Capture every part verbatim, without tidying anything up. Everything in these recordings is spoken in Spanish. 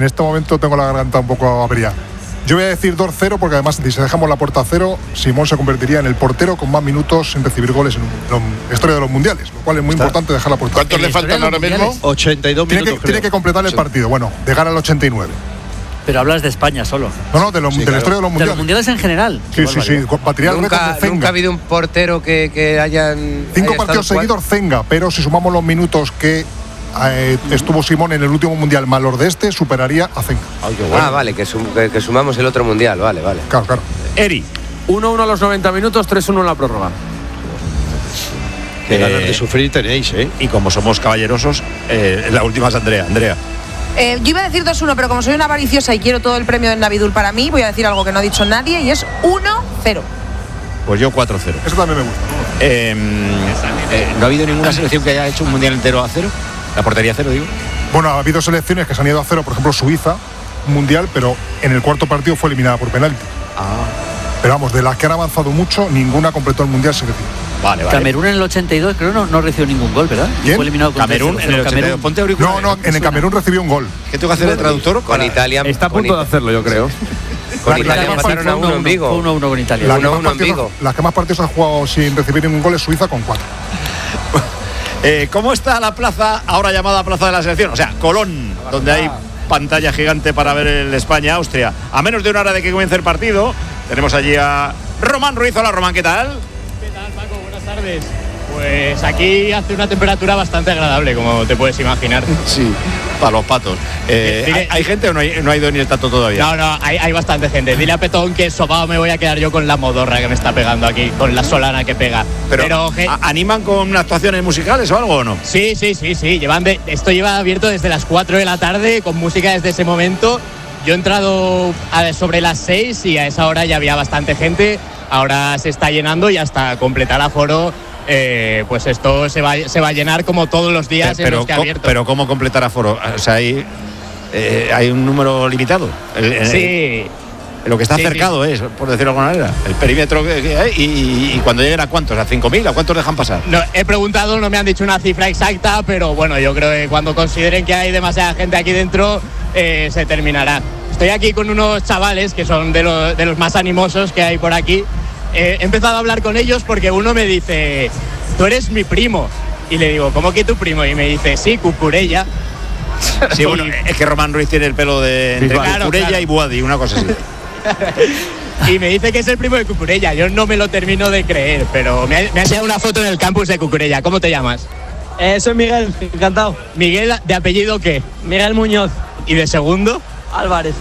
en este momento tengo la garganta un poco averiada. Yo voy a decir dos cero porque además si dejamos la puerta a cero, Simón se convertiría en el portero con más minutos en recibir goles en la historia de los mundiales, lo cual es muy ¿Está? importante dejar la puerta. ¿Cuántos le faltan ahora mismo? ochenta y dos tiene minutos. Que, tiene que completar el partido, bueno, llegar al ochenta y nueve. Pero hablas de España solo. No, no, de, lo, sí, de claro. la historia de los mundiales. De los mundiales en general. Sí, sí, sí. Batería nunca, nunca ha habido un portero que, que hayan. Cinco haya partidos seguidos Zenga, pero si sumamos los minutos que eh, estuvo Simón en el último mundial más los de este, superaría a Zenga. Ay, bueno. Ah, vale, que, sum, que, que sumamos el otro mundial, vale, vale. Claro, claro. Eri. uno uno a los noventa minutos, tres uno en la prórroga. Que ganas de sufrir tenéis, ¿eh? Y como somos caballerosos, eh, la última es Andrea. Andrea. Eh, yo iba a decir dos uno, pero como soy una avariciosa y quiero todo el premio del Navidul para mí, voy a decir algo que no ha dicho nadie y es uno cero. Pues yo cuatro cero. Eso también me gusta. Eh, eh, ¿No ha habido ninguna selección que haya hecho un mundial entero a cero? ¿La portería a cero, digo? Bueno, ha habido selecciones que se han ido a cero, por ejemplo Suiza, un mundial, pero en el cuarto partido fue eliminada por penalti. Ah. Pero vamos, de las que han avanzado mucho, ninguna completó el mundial sin decir. Vale, vale. Camerún en el ochenta y dos creo no, no recibió ningún gol, ¿verdad? ¿Quién? Fue eliminado con Camerún en el ochenta y dos. Ponte auriculares. No, no, en el Camerún recibió un gol. ¿Qué tengo que hacer de traductor? Con Italia. Está a punto de hacerlo, yo creo. Con Italia empataron a uno en Vigo. Fue uno uno con Italia. La uno uno en Vigo. Las que más partidos han jugado sin recibir ningún gol es Suiza con cuatro. eh, ¿Cómo está la plaza, ahora llamada Plaza de la Selección? O sea, Colón, donde hay pantalla gigante para ver el España-Austria. A menos de una hora de que comience el partido, tenemos allí a Román Ruiz. Hola, Román, ¿qué tal? ¿Qué tal, Paco? Buenas tardes. Pues aquí hace una temperatura bastante agradable, como te puedes imaginar. Sí, para los patos. Eh, ¿hay, ¿Hay gente o no, hay, no ha ido ni el tato todavía? No, no, hay, hay bastante gente. Dile a Petón que sobao me voy a quedar yo con la modorra que me está pegando aquí, con la solana que pega. Pero, Pero ¿animan con actuaciones musicales o algo o no? Sí, sí, sí, sí. Llevan de, esto lleva abierto desde las cuatro de la tarde, con música desde ese momento. Yo he entrado a, sobre las seis y a esa hora ya había bastante gente. Ahora se está llenando y hasta completar el aforo, eh, pues esto se va, se va a llenar como todos los días pero, en los que ha abierto. Pero ¿cómo completar aforo? O sea, hay, eh, hay un número limitado. El, el, sí. Lo que está sí, cercado sí. es, por decirlo de alguna manera, el perímetro que, que hay y, y, y cuando lleguen a cuántos, a cinco mil, ¿a cuántos dejan pasar? No, he preguntado, no me han dicho una cifra exacta, pero bueno, yo creo que cuando consideren que hay demasiada gente aquí dentro, eh, se terminará. Estoy aquí con unos chavales que son de, lo, de los más animosos que hay por aquí. Eh, he empezado a hablar con ellos porque uno me dice, tú eres mi primo. Y le digo, ¿cómo que tu primo? Y me dice, sí, Cucurella. Sí, bueno, es que Román Ruiz tiene el pelo de entre claro, Cucurella claro. y Boadi, una cosa así. Y me dice que es el primo de Cucurella. Yo no me lo termino de creer, pero me ha, me ha enseñado una foto en el campus de Cucurella. ¿Cómo te llamas? Eh, soy Miguel, encantado. ¿Miguel de apellido qué? Miguel Muñoz. ¿Y de segundo? Álvarez.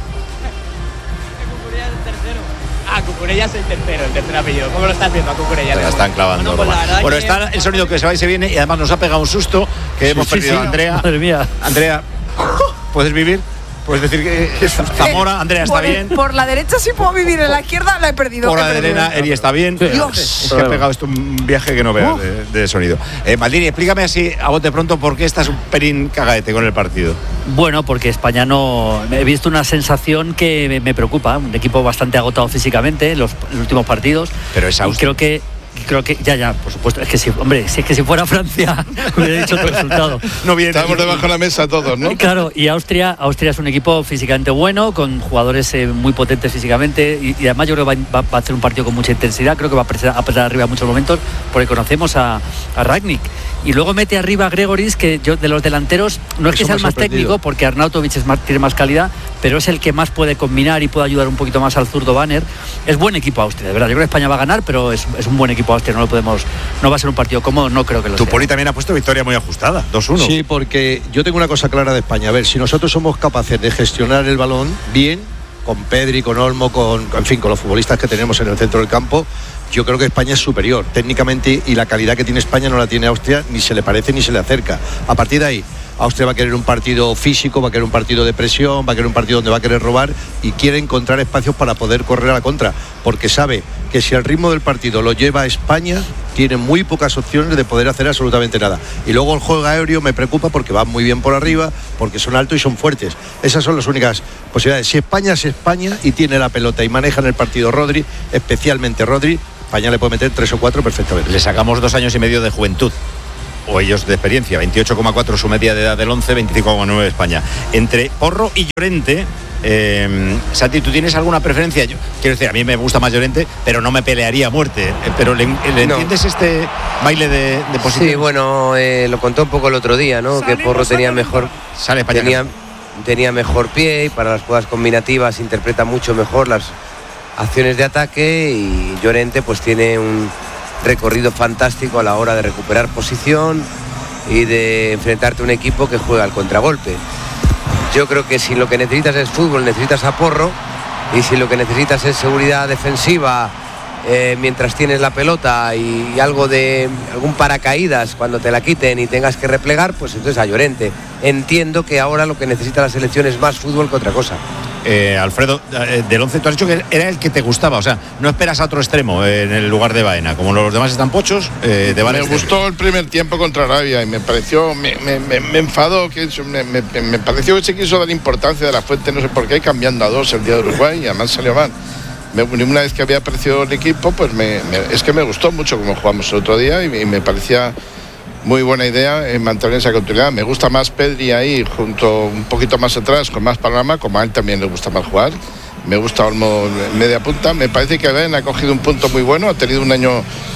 Cucurella es el tercero. Ah, Cucurella es el tercero, el tercer apellido. ¿Cómo lo estás viendo a Cucurella? La están clavando. Bueno, pues bueno que... está el sonido que se va y se viene y además nos ha pegado un susto que sí, hemos sí, perdido sí, a Andrea. Madre mía. Andrea, ¿puedes vivir? Puedes decir que Zamora, Andrea está por el, bien. Por la derecha sí puedo vivir, en la izquierda la he perdido. Por la de Elena, Eri está bien. Dios. Es que ha pegado esto un viaje que no veas de, de sonido. Eh, Maldini, explícame así a bote pronto por qué estás un pelín cagadete con el partido. Bueno, porque España no... He visto una sensación que me, me preocupa. Un equipo bastante agotado físicamente en los, los últimos partidos. Pero es Austria. Creo que... Creo que ya, ya, por supuesto. Es que si, hombre, si es que si fuera Francia hubiera dicho otro resultado. No viene. Estamos debajo de la mesa todos, ¿no? Claro, y Austria, Austria es un equipo físicamente bueno, con jugadores eh, muy potentes físicamente, y, y además yo creo que va, va, va a hacer un partido con mucha intensidad. Creo que va a apretar, a apretar arriba en muchos momentos, porque conocemos a, a Rangnick. Y luego mete arriba a Gregoris, que yo de los delanteros no es que sea el más técnico, porque Arnautovic es más, tiene más calidad, pero es el que más puede combinar y puede ayudar un poquito más al zurdo Banner. Es buen equipo Austria, de verdad. Yo creo que España va a ganar, pero es, es un buen equipo Austria. No lo podemos, no va a ser un partido cómodo, no creo que lo tu sea. Poli también ha puesto victoria muy ajustada, dos uno. Sí, porque yo tengo una cosa clara de España. A ver, si nosotros somos capaces de gestionar el balón bien, con Pedri, con Olmo, con, en fin, con los futbolistas que tenemos en el centro del campo, yo creo que España es superior técnicamente, y la calidad que tiene España no la tiene Austria, ni se le parece ni se le acerca. A partir de ahí, Austria va a querer un partido físico, va a querer un partido de presión, va a querer un partido donde va a querer robar y quiere encontrar espacios para poder correr a la contra, porque sabe que si el ritmo del partido lo lleva a España, tiene muy pocas opciones de poder hacer absolutamente nada. Y luego el juego aéreo me preocupa porque van muy bien por arriba, porque son altos y son fuertes. Esas son las únicas posibilidades. Si España es España y tiene la pelota y maneja en el partido Rodri, especialmente Rodri, España le puede meter tres o cuatro perfectamente. Le sacamos dos años y medio de juventud. o ellos de experiencia, veintiocho coma cuatro su media de edad del once, veinticinco coma nueve España. Entre Porro y Llorente, eh, Santi, ¿tú tienes alguna preferencia? Yo quiero decir, a mí me gusta más Llorente, pero no me pelearía a muerte. Eh, pero ¿le, le No. entiendes este baile de, de posiciones? Sí, bueno, eh, lo contó un poco el otro día, ¿no? Que Porro tenía mejor, Sale España. tenía, tenía mejor pie y para las jugadas combinativas interpreta mucho mejor las acciones de ataque, y Llorente pues tiene un recorrido fantástico a la hora de recuperar posición y de enfrentarte a un equipo que juega al contragolpe. Yo creo que si lo que necesitas es fútbol, necesitas a Porro, y si lo que necesitas es seguridad defensiva eh, mientras tienes la pelota y, y algo de algún paracaídas cuando te la quiten y tengas que replegar, pues entonces a Llorente. Entiendo que ahora lo que necesita la selección es más fútbol que otra cosa. Eh, Alfredo, eh, del once tú has dicho que era el que te gustaba, o sea, no esperas a otro extremo eh, en el lugar de Baena, como los demás están pochos, eh, de Me gustó el primer tiempo contra Arabia y me pareció, me, me, me, me enfadó, que me, me, me pareció que se quiso dar importancia de la Fuente, no sé por qué, cambiando a dos el día de Uruguay, y además salió mal. Me, una vez que había aparecido el equipo, pues me, me, es que me gustó mucho como jugamos el otro día, y, y me parecía muy buena idea en mantener esa continuidad. Me gusta más Pedri ahí, junto un poquito más atrás, con más panorama, como a él también le gusta más jugar. Me gusta Olmo en media punta. Me parece que Ben ha cogido un punto muy bueno, ha tenido un año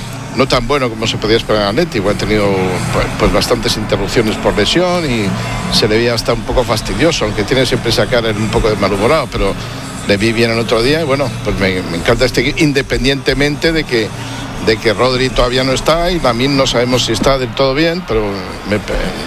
no tan bueno como se podía esperar en Atlético, ha tenido pues, pues bastantes interrupciones por lesión y se le veía hasta un poco fastidioso, aunque tiene siempre esa cara un poco de malhumorado, pero le vi bien el otro día y bueno, pues me, me encanta este equipo, independientemente de que de que Rodri todavía no está y Lamine no sabemos si está del todo bien, pero me,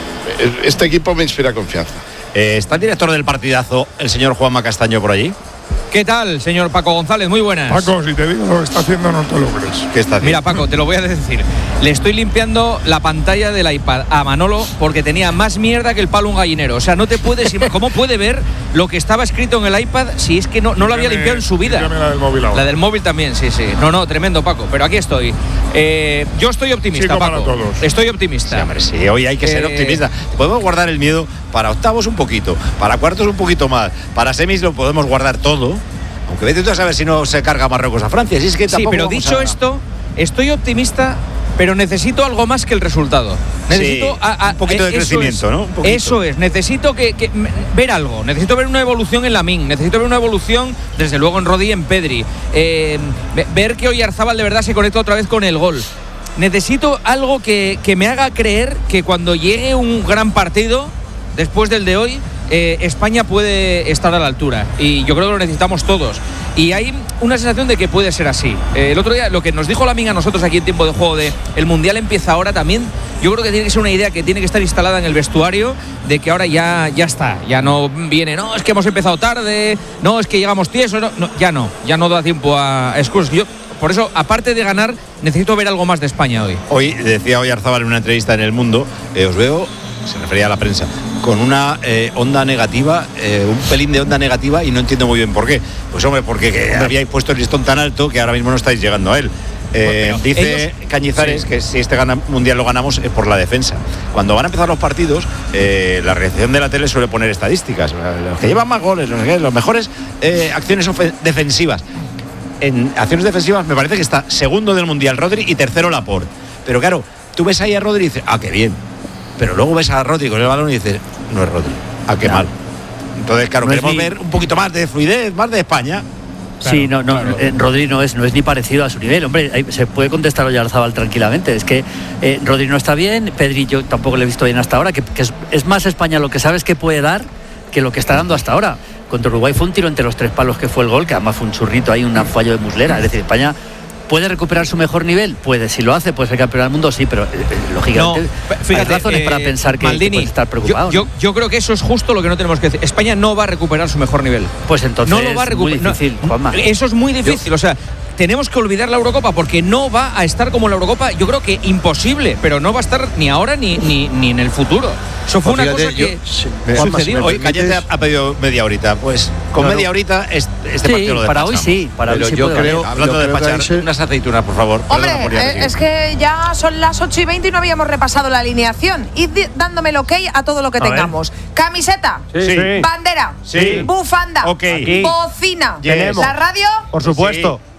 este equipo me inspira confianza. Eh, ¿Está el director del partidazo, el señor Juanma Castaño, por allí? ¿Qué tal, señor Paco González? Muy buenas. Paco, si te digo lo que está haciendo, no te lo crees. ¿Qué está haciendo? Mira, Paco, te lo voy a decir. Le estoy limpiando la pantalla del iPad a Manolo porque tenía más mierda que el palo un gallinero. O sea, no te puedes... ¿Cómo puede ver lo que estaba escrito en el iPad si es que no, no lo había limpiado en su vida? La del móvil ahora. La del móvil también, sí, sí. No, no, tremendo, Paco. Pero aquí estoy. Eh, yo estoy optimista, Sí, como Paco. para todos. Estoy optimista. Sí, hombre, sí, hoy hay que ser Eh, optimista. Podemos guardar el miedo para octavos un poquito, para cuartos un poquito más, para semis lo podemos guardar todo. Aunque vete tú a saber si no se carga Marruecos a Francia. Si es que Sí, tampoco pero vamos dicho a... esto, estoy optimista, pero necesito algo más que el resultado. Necesito Sí, a- a- un poquito de eso crecimiento, es, ¿no? Un poquito. Eso es, necesito que, que- m- ver algo, necesito ver una evolución en Lamine, necesito ver una evolución, desde luego en Rodri y en Pedri, eh, ve- ver que Oyarzábal de verdad se conecta otra vez con el gol. Necesito algo que, que me haga creer que cuando llegue un gran partido, después del de hoy, eh, España puede estar a la altura. Y yo creo que lo necesitamos todos. Y hay una sensación de que puede ser así. Eh, el otro día, lo que nos dijo Lamine a nosotros aquí en tiempo de juego de el Mundial empieza ahora también, yo creo que tiene que ser una idea que tiene que estar instalada en el vestuario de que ahora ya, ya está. Ya no viene, no, es que hemos empezado tarde, no, es que llegamos tiesos, no, no, ya no, ya no da tiempo a excusas. Yo, por eso, aparte de ganar, necesito ver algo más de España hoy. Hoy, decía Oyarzábal en una entrevista en El Mundo, eh, os veo, se refería a la prensa, con una eh, onda negativa, eh, un pelín de onda negativa y no entiendo muy bien por qué. Pues hombre, porque que habíais puesto el listón tan alto que ahora mismo no estáis llegando a él. Eh, Bueno, dice ellos- Cañizares sí. que si este gana, mundial lo ganamos es por la defensa. Cuando van a empezar los partidos, eh, la reacción de la tele suele poner estadísticas. Los que llevan más goles, los, que- los mejores eh, acciones ofen- defensivas. En acciones defensivas me parece que está segundo del mundial Rodri y tercero Laporte. Pero claro, tú ves ahí a Rodri y dices, ah, qué bien. Pero luego ves a Rodri con el balón y dices, no es Rodri, ah, qué Claro. mal. Entonces, claro, No es queremos ni- ver un poquito más de fluidez, más de España. Sí, no, no, eh, Rodri no es, no es ni parecido a su nivel. Hombre, ahí se puede contestar Oyarzábal tranquilamente. Es que eh, Rodri no está bien, Pedri yo tampoco le he visto bien hasta ahora, que, que es, es más España lo que sabes que puede dar que lo que está dando hasta ahora. Contra Uruguay fue un tiro entre los tres palos que fue el gol, que además fue un churrito ahí, un fallo de Muslera. Es decir, España puede recuperar su mejor nivel, puede, si lo hace, puede ser campeón del mundo, sí, pero eh, eh, lógicamente No, fíjate, hay razones eh, para pensar que, Maldini, que puede estar preocupado. Yo, ¿no? yo, yo creo que eso es justo lo que no tenemos que decir. España no va a recuperar su mejor nivel. Pues entonces no lo va a es muy recuperar. difícil, no, Juanma. eso es muy difícil. O sea, tenemos que olvidar la Eurocopa porque no va a estar como la Eurocopa. Yo creo que imposible, pero no va a estar ni ahora ni, ni, ni en el futuro. Eso fue Pues una fíjate, cosa que yo- sí, Juanma, si sucedió. me Hoy permites- Cañete ha, ha pedido media horita. Pues con No, no. media horita es- este Sí, partido lo para hoy despachamos. sí, para Pero hoy sí yo puede creo- valer. Hablando Yo de creo que despachar, ahí se- unas aceitunas, por favor. Hombre, Perdona por ir eh, aquí. es que ya son las ocho y veinte y no habíamos repasado la alineación. Id di- dándome el ok a todo lo que A ver. tengamos. Camiseta, Sí. bandera, Sí. bufanda, Ok. Aquí. bocina, Yes. la radio, Por supuesto.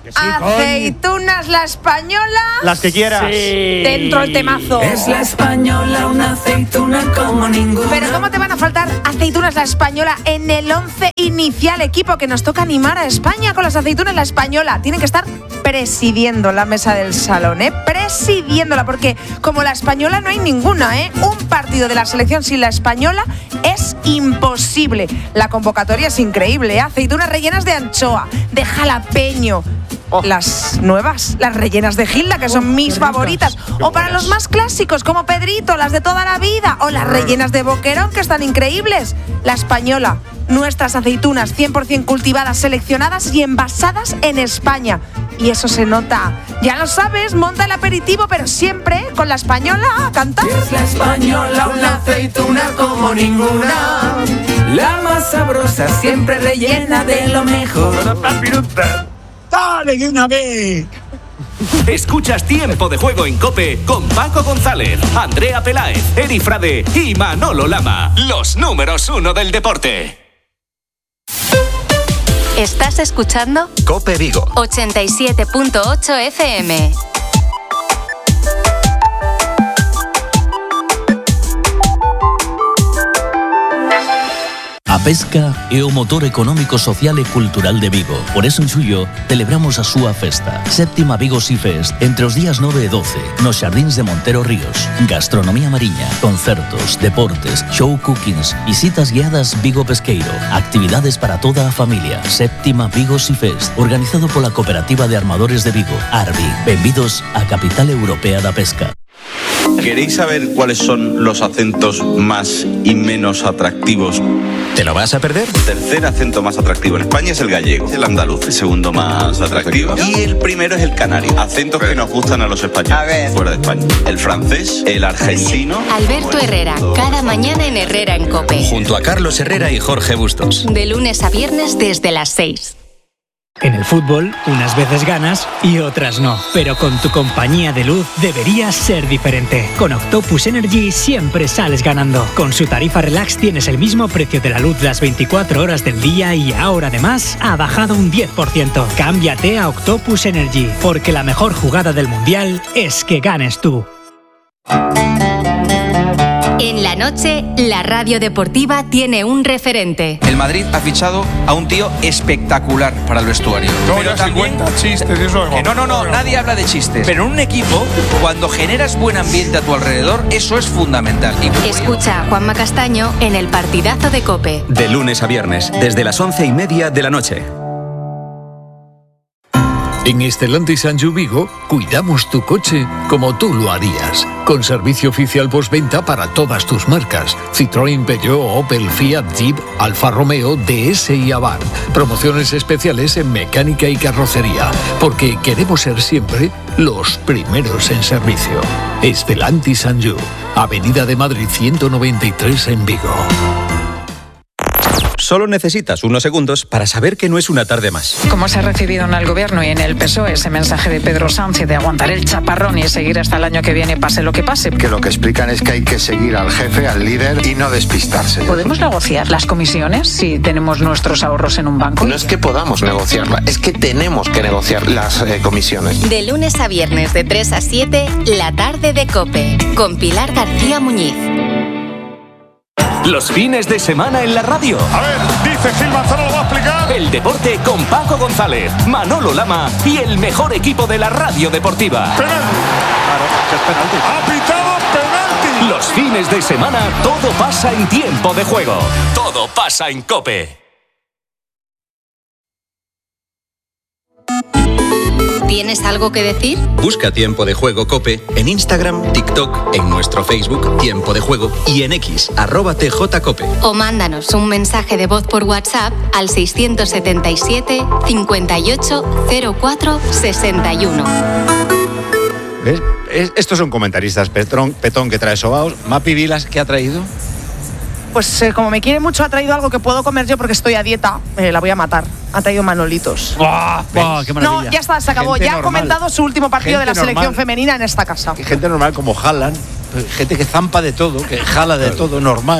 Sí, aceitunas la española. Las que quieras. Sí. Dentro el temazo. Es la española, una aceituna como ninguna. Pero ¿cómo te van a faltar aceitunas la española en el once inicial, equipo? Que nos toca animar a España con las aceitunas la española. Tienen que estar presidiendo la mesa del salón, ¿eh? Presidiéndola, porque como la española no hay ninguna, ¿eh? Un partido de la selección sin la española es imposible. La convocatoria es increíble, ¿eh? Aceitunas rellenas de anchoa, de jalapeño. Oh. Las nuevas, las rellenas de Gilda, que son oh, mis favoritas. O para los más clásicos, como Pedrito, las de toda la vida. O las rellenas de boquerón, que están increíbles. La española, nuestras aceitunas cien por ciento cultivadas, seleccionadas y envasadas en España. Y eso se nota. Ya lo sabes, monta el aperitivo, pero siempre con la española a cantar. Es la española, una aceituna como ninguna. La más sabrosa, siempre rellena de lo mejor. ¡Dale de una vez! Escuchas Tiempo de Juego en COPE con Paco González, Andrea Peláez, Eri Frade y Manolo Lama. Los números uno del deporte. ¿Estás escuchando? COPE Vigo ochenta y siete punto ocho F M. A pesca é o motor económico, social e cultural de Vigo. Por eso en xullo celebramos a súa festa. Séptima Vigo Sea Fest entre os días nove e doce nos Xardíns de Montero Ríos. Gastronomía mariña, concertos, deportes, show cookings, visitas guiadas Vigo Pesqueiro, actividades para toda a familia. Séptima Vigo Sea Fest, organizado pola Cooperativa de Armadores de Vigo, Arbi. Benvidos á capital europea da pesca. ¿Queréis saber cuáles son los acentos más y menos atractivos? ¿Te lo vas a perder? El tercer acento más atractivo en España es el gallego, el andaluz, el segundo más atractivo. Y el primero es el canario. Acentos que nos gustan a los españoles fuera de España. El francés, el argentino. Alberto Herrera, cada mañana en Herrera en COPE. Junto a Carlos Herrera y Jorge Bustos. De lunes a viernes desde las seis. En el fútbol, unas veces ganas y otras no. Pero con tu compañía de luz deberías ser diferente. Con Octopus Energy siempre sales ganando. Con su tarifa Relax tienes el mismo precio de la luz las veinticuatro horas del día y ahora además ha bajado un diez por ciento. Cámbiate a Octopus Energy, porque la mejor jugada del Mundial es que ganes tú. En la noche, la radio deportiva tiene un referente. El Madrid ha fichado a un tío espectacular para el vestuario. No, pero ya también cincuenta chistes, eso que no, no, no, nadie habla de chistes. Pero en un equipo, cuando generas buen ambiente a tu alrededor, eso es fundamental. Y... Escucha a Juanma Castaño en el partidazo de COPE. De lunes a viernes, desde las once y media de la noche. En Stellantis Sanju Vigo cuidamos tu coche como tú lo harías, con servicio oficial postventa para todas tus marcas: Citroën, Peugeot, Opel, Fiat, Jeep, Alfa Romeo, D S y Abarth. Promociones especiales en mecánica y carrocería, porque queremos ser siempre los primeros en servicio. Stellantis Sanju, Avenida de Madrid ciento noventa y tres en Vigo. Solo necesitas unos segundos para saber que no es una tarde más. ¿Cómo se ha recibido en el gobierno y en el P S O E ese mensaje de Pedro Sánchez de aguantar el chaparrón y seguir hasta el año que viene, pase lo que pase? Que lo que explican es que hay que seguir al jefe, al líder y no despistarse. ¿Podemos negociar las comisiones si tenemos nuestros ahorros en un banco? No es que podamos negociarla, es que tenemos que negociar las eh, comisiones. De lunes a viernes de tres a siete, la tarde de COPE, con Pilar García Muñiz. Los fines de semana en la radio. A ver, dice Gil Manzano, lo va a explicar. El deporte con Paco González, Manolo Lama y el mejor equipo de la radio deportiva. Penalti. Claro, que es penalti. Ha pitado penalti. Los fines de semana todo pasa en Tiempo de Juego. Todo pasa en COPE. ¿Tienes algo que decir? Busca Tiempo de Juego COPE en Instagram, TikTok, en nuestro Facebook Tiempo de Juego y en X, arroba T J Cope. O mándanos un mensaje de voz por WhatsApp al seiscientos setenta y siete, cincuenta y ocho, cero cuatro, sesenta y uno. ¿Ves? Estos son comentaristas. Petrón, Petón, que trae sobaos. Mapi Vilas, ¿qué ha traído? Pues eh, como me quiere mucho, ha traído algo que puedo comer yo porque estoy a dieta. Eh, la voy a matar. Ha traído manolitos. ¡Oh, oh, qué maravilla! No, ya está, se acabó. Gente ya normal. ha comentado su último partido Gente de la selección normal. femenina en esta casa. Gente normal como Haaland, gente que zampa de todo, que jala de todo, normal.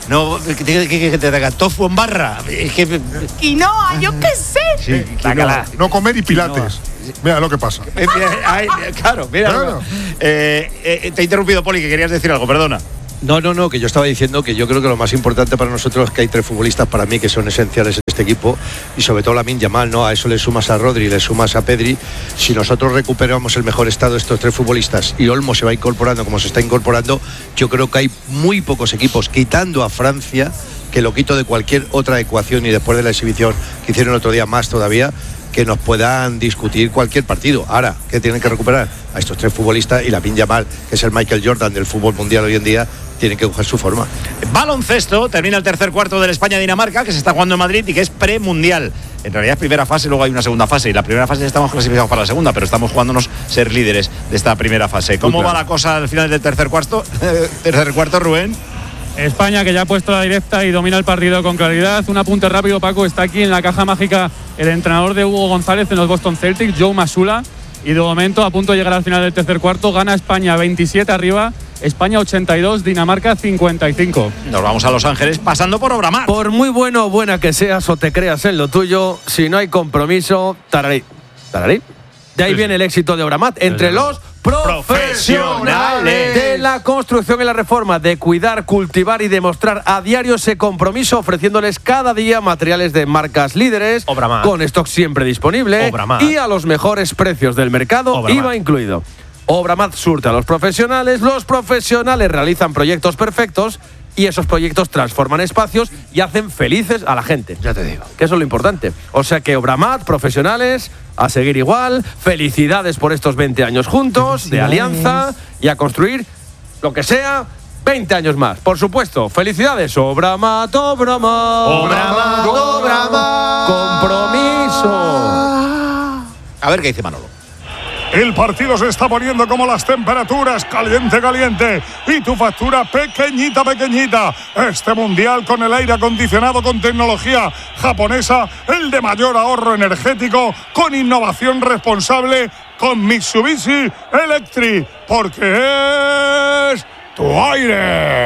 No, que te, que, que te haga tofu en barra. Es que, quinoa, yo qué sé. sí, quinoa. No comer y pilates. Mira lo que pasa. Eh, ay, claro, mira. Claro. Eh, eh, te he interrumpido, Poli, que querías decir algo, perdona. No, no, no, que yo estaba diciendo que yo creo que lo más importante para nosotros es que hay tres futbolistas para mí que son esenciales en este equipo y sobre todo Lamine Yamal, ¿no? A eso le sumas a Rodri, le sumas a Pedri. Si nosotros recuperamos el mejor estado de estos tres futbolistas y Olmo se va incorporando como se está incorporando, yo creo que hay muy pocos equipos, quitando a Francia, que lo quito de cualquier otra ecuación y después de la exhibición que hicieron el otro día más todavía, que nos puedan discutir cualquier partido. Ahora, ¿qué tienen que recuperar? A estos tres futbolistas y Lamine Yamal, que es el Michael Jordan del fútbol mundial hoy en día, tienen que coger su forma. Baloncesto, termina el tercer cuarto del España-Dinamarca, que se está jugando en Madrid y que es premundial. En realidad es primera fase, luego hay una segunda fase y la primera fase estamos clasificados para la segunda, pero estamos jugándonos ser líderes de esta primera fase. ¿Cómo Muy claro. va la cosa al final del tercer cuarto? tercer cuarto, Rubén. España, que ya ha puesto la directa y domina el partido con claridad. Un apunte rápido, Paco. Está aquí en la caja mágica el entrenador de Hugo González en los Boston Celtics, Joe Mazzulla. Y de momento, a punto de llegar al final del tercer cuarto, gana España veintisiete arriba, España ochenta y dos, Dinamarca cincuenta y cinco. Nos vamos a Los Ángeles pasando por Obramar. Por muy bueno o buena que seas o te creas en lo tuyo, si no hay compromiso, tararí. ¿Tararí? De ahí sí, viene sí. el éxito de Obramat entre sí, los profesionales de la construcción y la reforma, de cuidar, cultivar y demostrar a diario ese compromiso, ofreciéndoles cada día materiales de marcas líderes, Obramat, con stock siempre disponible Obramat, y a los mejores precios del mercado, Obramat, I V A incluido. Obramat surte a los profesionales, los profesionales realizan proyectos perfectos y esos proyectos transforman espacios y hacen felices a la gente. Ya te digo. Que eso es lo importante. O sea que Obramat, profesionales, a seguir igual. Felicidades por estos veinte años juntos, de alianza, y a construir lo que sea, veinte años más. Por supuesto, felicidades. Obramat, Obramat. Obramat, Obramat. Compromiso. A ver qué dice Manolo. El partido se está poniendo como las temperaturas, caliente, caliente. Y tu factura pequeñita, pequeñita. Este mundial con el aire acondicionado con tecnología japonesa, el de mayor ahorro energético, con innovación responsable, con Mitsubishi Electric. Porque es tu aire.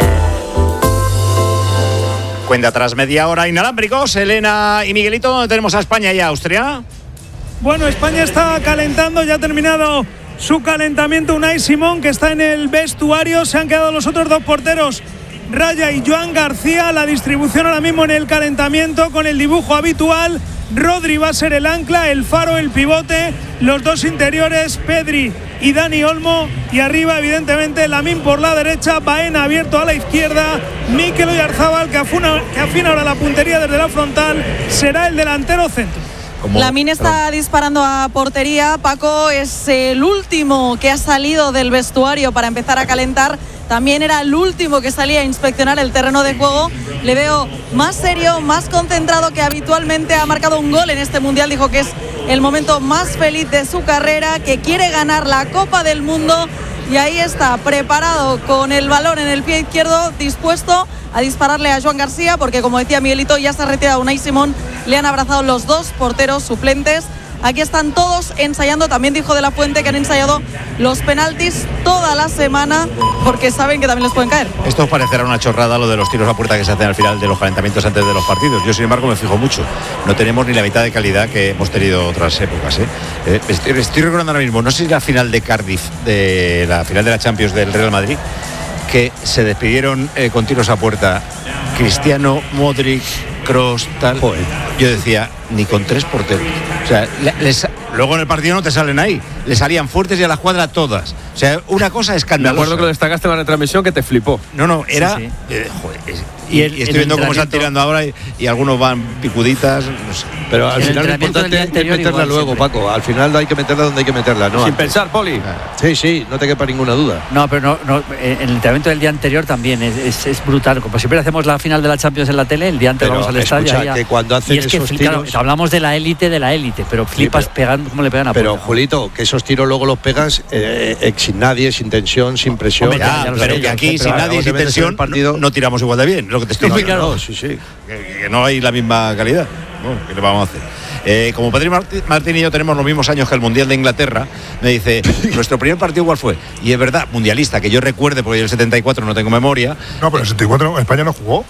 Cuenta tras media hora inalámbricos. Elena y Miguelito, ¿dónde tenemos a España y a Austria? Bueno, España está calentando, ya ha terminado su calentamiento Unai Simón, que está en el vestuario. Se han quedado los otros dos porteros, Raya y Joan García. La distribución ahora mismo en el calentamiento con el dibujo habitual. Rodri va a ser el ancla, el faro, el pivote, los dos interiores, Pedri y Dani Olmo, y arriba evidentemente Lamine por la derecha, Baena abierto a la izquierda, Mikel Oyarzabal, que afina, que afina ahora la puntería desde la frontal, será el delantero centro. Lamine está disparando a portería. Paco es el último que ha salido del vestuario para empezar a calentar. También era el último que salía a inspeccionar el terreno de juego. Le veo más serio, más concentrado que habitualmente. Ha marcado un gol en este mundial. Dijo que es el momento más feliz de su carrera, que quiere ganar la Copa del Mundo. Y ahí está, preparado con el balón en el pie izquierdo, dispuesto a dispararle a Joan García, porque como decía Miguelito, ya se ha retirado Unai Simón. Le han abrazado los dos porteros suplentes. Aquí están todos ensayando. También dijo De la Fuente que han ensayado los penaltis toda la semana, porque saben que también les pueden caer. Esto os parecerá una chorrada, lo de los tiros a puerta que se hacen al final de los calentamientos antes de los partidos. Yo, sin embargo, me fijo mucho. No tenemos ni la mitad de calidad que hemos tenido otras épocas, ¿eh? Eh, estoy, estoy recordando ahora mismo, no sé si la final de Cardiff, de la final de la Champions del Real Madrid, que se despidieron eh, con tiros a puerta Cristiano, Modric, Kroos, tal. Joder. Yo decía, ni con tres porteros. O sea, les, luego en el partido no te salen ahí. Le salían fuertes y a la cuadra todas. O sea, una cosa escandalosa. Me acuerdo que lo destacaste en la retransmisión, que te flipó. No, no, era... Sí, sí. Eh, joder, es, y, el, y estoy viendo cómo están tirando ahora y, y algunos van picuditas, no sé. Pero al final lo importante es meterla luego, siempre. Paco. Al final hay que meterla donde hay que meterla, ¿no? Sin antes. Pensar, Poli. Sí, sí, no te quepa ninguna duda. No, pero no, no, en el entrenamiento del día anterior también es, es, es brutal. Como siempre hacemos la final de la Champions en la tele, el día antes pero vamos al estadio. Escucha, que cuando hacen y es que esos flipa, tiros... hablamos de la élite de la élite, pero flipas sí, pero, pegando, cómo le pegan a Pero, puerta. Julito, que esos tiros luego los pegas eh, eh, sin nadie, sin tensión, sin presión. Hombre, ya, ya, pero que aquí, sin nadie, sin tensión, partido... no, no tiramos igual de bien. Lo que te estoy diciendo. No, no, sí, sí. Que, que no hay la misma calidad. Bueno, ¿qué le vamos a hacer? Eh, como Pedro Martín, Martín y yo tenemos los mismos años que el Mundial de Inglaterra, me dice, nuestro primer partido ¿cuál fue? Y es verdad, mundialista, que yo recuerde, porque yo el setenta y cuatro no tengo memoria. No, pero el setenta y cuatro España no jugó.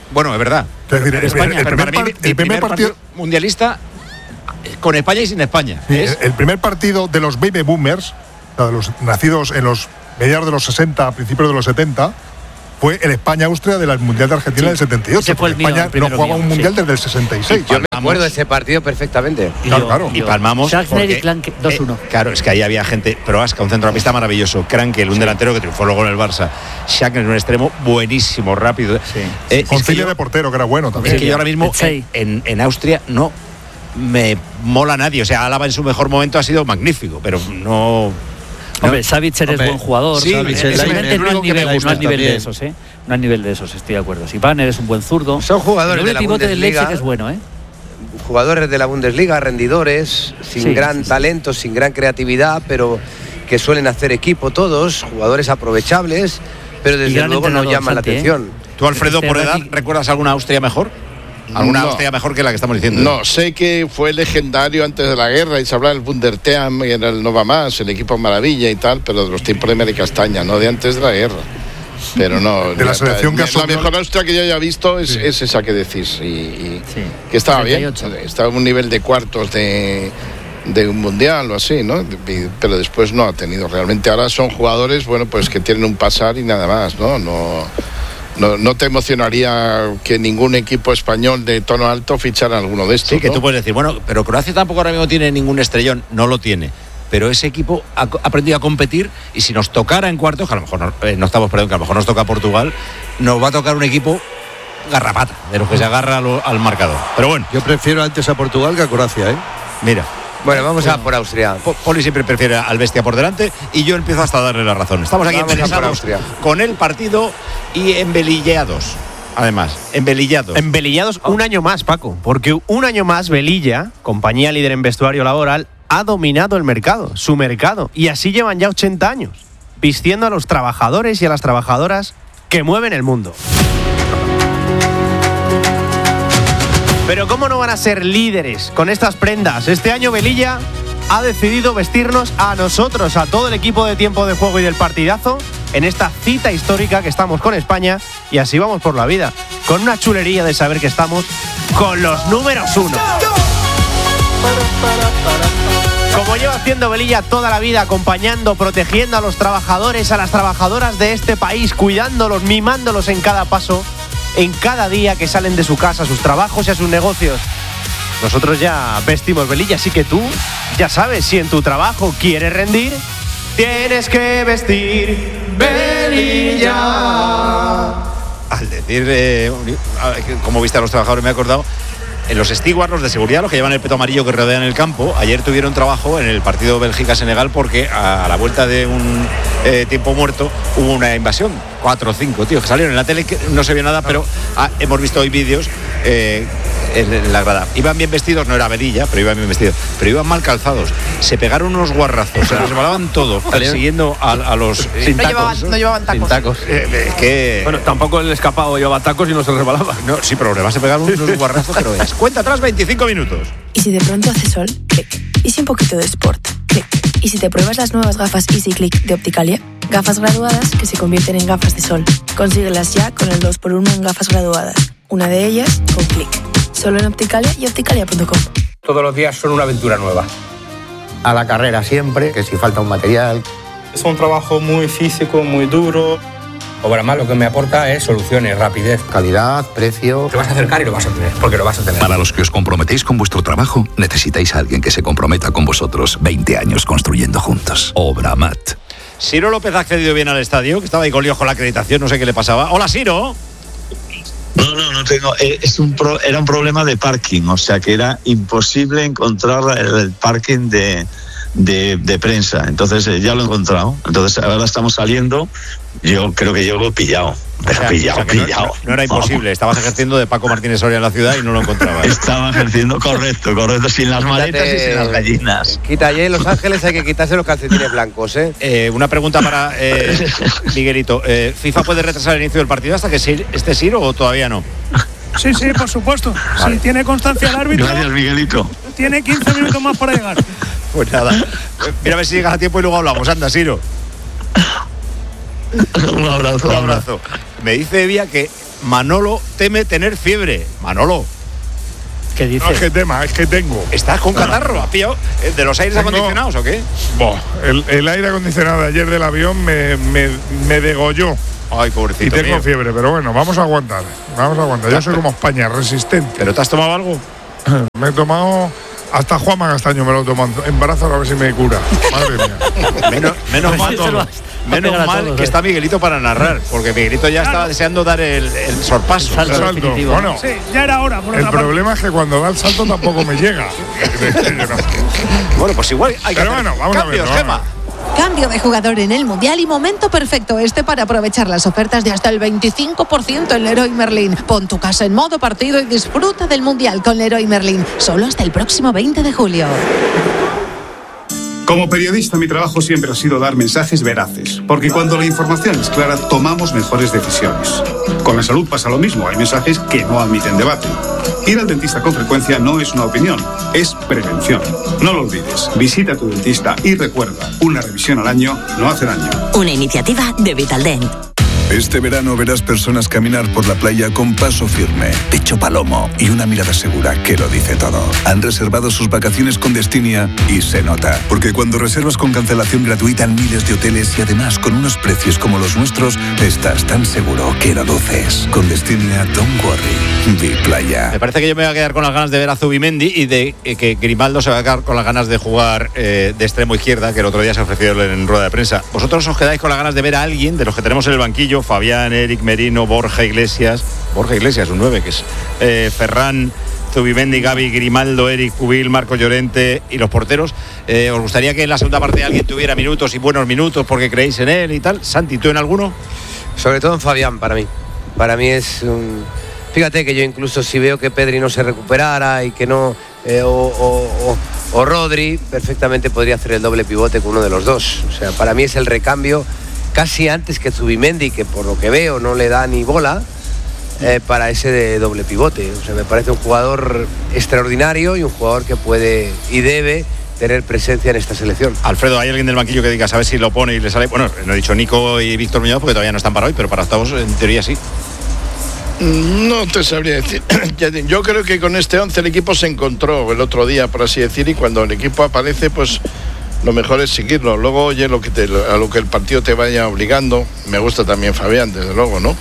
Bueno, es verdad. Es decir, el, España, el pero primer, para mí, par- el primer partido, partido mundialista con España y sin España. sí, ¿es? el primer partido de los baby boomers, o sea, de los nacidos en los mediados de los sesenta, principios de los setenta, fue el España-Austria del Mundial de Argentina Sí, del setenta y ocho. ese fue el mío, España el primero no jugaba mío, un mundial sí. desde el sesenta y seis. Yo me acuerdo de ese partido perfectamente. Y Claro, yo- claro. Y palmamos. Schaffner y porque, Kranke, dos uno. eh, claro, es que ahí había gente, Proasca, un centrocampista maravilloso, Krankel, un delantero que triunfó luego en el Barça, Schackner, un extremo buenísimo, rápido. Eh, Con es que Cilla yo- de portero, que era bueno también. Es que yo ahora mismo Etsai. en, en Austria no me mola nadie. O sea, Álava en su mejor momento ha sido magnífico, pero no. Hombre, Savitzer es Hombre, buen jugador. sí, Savitzer, es el evidentemente no único al que me nivel, no gusta al nivel de también. esos, ¿eh? No al nivel de esos, estoy de acuerdo. Si Banner es un buen zurdo. Son jugadores el de la pivote del Bundesliga. Leipzig es bueno, ¿eh? Jugadores de la Bundesliga, rendidores, sin Sí, gran sí, sí. talento, sin gran creatividad, pero que suelen hacer equipo todos, jugadores aprovechables, pero Y desde gran luego no entrenador, llaman la Santi, ¿eh? atención. ¿Tú, Alfredo, Este por edad, Raki- recuerdas alguna Austria mejor? ¿Alguna No. Austria mejor que la que estamos diciendo? No, sé que fue legendario antes de la guerra y se hablaba del Wunderteam y era el Nova Más, el equipo maravilla y tal, pero de los tiempos de Mary Castaña, no de antes de la guerra. Pero no. De la selección que La asumió- mejor Austria que yo haya visto es, Sí. es esa que decís. Y, y Sí. que estaba bien. setenta y ocho. Estaba en un nivel de cuartos de, de un mundial o así, ¿no? Y- pero después no ha tenido. Realmente ahora son jugadores, bueno, pues que tienen un pasar y nada más, ¿no? No. No, no te emocionaría que ningún equipo español de tono alto fichara alguno de estos. Sí, que ¿no? tú puedes decir, bueno, pero Croacia tampoco ahora mismo tiene ningún estrellón, no lo tiene. Pero ese equipo ha co- ha aprendido a competir y si nos tocara en cuartos, que a lo mejor no, eh, no estamos, perdón, que a lo mejor nos toca Portugal, nos va a tocar un equipo garrapata, de los que se agarra al, al marcador. Pero bueno, Yo prefiero antes a Portugal que a Croacia, ¿eh? mira. Bueno, vamos a por Austria. Po- Poli siempre prefiere al bestia por delante y yo empiezo hasta a darle la razón. Estamos aquí Vamos a por embelesados Austria. con el partido y embelillados. Además, embelillados. Embelillados un año más, Paco, porque un año más Velilla, compañía líder en vestuario laboral, ha dominado el mercado, su mercado, y así llevan ya ochenta años, vistiendo a los trabajadores y a las trabajadoras que mueven el mundo. Pero ¿cómo no van a ser líderes con estas prendas? Este año Velilla ha decidido vestirnos a nosotros, a todo el equipo de Tiempo de Juego y del Partidazo, en esta cita histórica que estamos con España, y así vamos por la vida, con una chulería de saber que estamos con los números uno. Como lleva haciendo Velilla toda la vida, acompañando, protegiendo a los trabajadores, a las trabajadoras de este país, cuidándolos, mimándolos en cada paso, en cada día que salen de su casa, a sus trabajos y a sus negocios. Nosotros ya vestimos Velilla, así que tú ya sabes, si en tu trabajo quieres rendir, tienes que vestir Velilla. Al decir eh, cómo viste a los trabajadores, me he acordado. En los stewards, los de seguridad, los que llevan el peto amarillo que rodean el campo, ayer tuvieron trabajo en el partido Bélgica-Senegal porque a, a la vuelta de un eh, tiempo muerto hubo una invasión. Cuatro o cinco, tío, que salieron en la tele, que no se vio nada, pero ah, hemos visto hoy vídeos eh, en, en la grada. Iban bien vestidos, no era Velilla, pero iban bien vestidos, pero iban mal calzados. Se pegaron unos guarrazos, se resbalaban todo, persiguiendo a, a los... No llevaban, no llevaban tacos. Sin tacos. Eh, es que... Bueno, tampoco el escapado llevaba tacos y no se resbalaba. No, sí, pero le vas a pegar unos guarrazos que no veas. Cuenta atrás veinticinco minutos. Y si de pronto hace sol, clic. Y si un poquito de sport, clic. Y si te pruebas las nuevas gafas Easy Click de Opticalia, gafas graduadas que se convierten en gafas de sol. Consíguelas ya con el dos por uno en gafas graduadas. Una de ellas con clic. Solo en Opticalia y opticalia punto com. Todos los días son una aventura nueva. A la carrera siempre, que si falta un material. Es un trabajo muy físico, muy duro. Obramat lo que me aporta es soluciones, rapidez, calidad, precio. Te vas a acercar y lo vas a tener, porque lo vas a tener. Para los que os comprometéis con vuestro trabajo, necesitáis a alguien que se comprometa con vosotros. veinte años construyendo juntos. Obramat. Ciro López ha accedido bien al estadio, que estaba ahí con líos con la acreditación, no sé qué le pasaba. Hola, Ciro. No, no, no tengo. eh, Es un pro- era un problema de parking, o sea que era imposible encontrar el, el parking de, de, de prensa. Entonces eh, ya lo he encontrado. Entonces ahora estamos saliendo. Yo creo que yo lo he pillado. Pero O sea, pillado, o sea que no- pillado. No, no era imposible, estabas ejerciendo de Paco Martínez Soria en la ciudad y no lo encontrabas. Estaba ejerciendo correcto, correcto, sin las maletas y sin las gallinas. Quita allí en Los Ángeles, hay que quitarse los calcetines blancos, ¿eh? Eh, una pregunta para eh, Miguelito. Eh, ¿FIFA puede retrasar el inicio del partido hasta que si- esté Ciro o todavía no? Sí, sí, por supuesto. Vale. Si tiene constancia el árbitro, Gracias, Miguelito. tiene quince minutos más para llegar. Pues nada. Mira a ver si llegas a tiempo y luego hablamos. Anda, Ciro. Un abrazo. Un abrazo. Me dice Evia que Manolo teme tener fiebre. Manolo. ¿Qué dices? No es que tema, es que tengo. ¿Estás con catarro? ¿Has pillado de los aires Tengo- acondicionados o qué? Boh, el, el aire acondicionado de ayer del avión me, me, me degolló. Ay, pobrecito Y tengo mío. fiebre, pero bueno, vamos a aguantar. Vamos a aguantar. Yo soy como España, resistente. ¿Pero te has tomado algo? Me he tomado. Hasta Juanma Castaño me lo he tomado en brazo a ver si me cura. Madre mía. Menos, menos mal, Se lo todo. has- menos pegar a mal todos, que eh. está Miguelito para narrar, porque Miguelito ya estaba deseando dar el, el sorpaso. El salto. Bueno, Sí, ya era hora, por el otra parte. problema es que cuando da el salto tampoco me llega. Bueno, pues igual hay que Pero hacer bueno, vamos cambios, a ver. Gemma. Cambio de jugador en el Mundial y momento perfecto este para aprovechar las ofertas de hasta el veinticinco por ciento en Leroy Merlin. Pon tu casa en modo partido y disfruta del Mundial con Leroy Merlin. Solo hasta el próximo veinte de julio. Como periodista, mi trabajo siempre ha sido dar mensajes veraces, porque cuando la información es clara, tomamos mejores decisiones. Con la salud pasa lo mismo, hay mensajes que no admiten debate. Ir al dentista con frecuencia no es una opinión, es prevención. No lo olvides, visita a tu dentista y recuerda, una revisión al año no hace daño. Una iniciativa de Vitaldent. Este verano verás personas caminar por la playa con paso firme, pecho palomo y una mirada segura que lo dice todo. Han reservado sus vacaciones con Destinia y se nota. Porque cuando reservas con cancelación gratuita en miles de hoteles y además con unos precios como los nuestros, estás tan seguro que lo luces. Con Destinia, don't worry. Vi playa. Me parece que yo me voy a quedar con las ganas de ver a Zubimendi y de eh, que Grimaldo se va a quedar con las ganas de jugar eh, de extremo izquierda, que el otro día se ha ofrecido en rueda de prensa. Vosotros os quedáis con las ganas de ver a alguien de los que tenemos en el banquillo: Fabián, Eric Merino, Borja Iglesias. Borja Iglesias, un nueve, que es eh, Ferran, Zubimendi, Gavi, Grimaldo, Eric Pubil, Marco Llorente y los porteros. Eh, ¿Os gustaría que en la segunda parte alguien tuviera minutos y buenos minutos porque creéis en él y tal? Santi, ¿tú en alguno? Sobre todo en Fabián, para mí. Para mí es un... Fíjate que yo incluso si veo que Pedri no se recuperara y que no... eh, o, o, o, o Rodri, perfectamente podría hacer el doble pivote con uno de los dos. O sea, para mí es el recambio casi antes que Zubimendi, que por lo que veo no le da ni bola, eh, para ese de doble pivote. O sea, me parece un jugador extraordinario y un jugador que puede y debe tener presencia en esta selección. Alfredo, ¿hay alguien del banquillo que diga, a ver si lo pone y le sale? Bueno, no he dicho Nico y Víctor Muñoz porque todavía no están para hoy, pero para octavos en teoría sí. No te sabría decir. Yo creo que con este once el equipo se encontró el otro día, por así decir, y cuando el equipo aparece, pues lo mejor es seguirlo. Luego, oye, lo que te, a lo que el partido te vaya obligando. Me gusta también Fabián, desde luego, ¿no?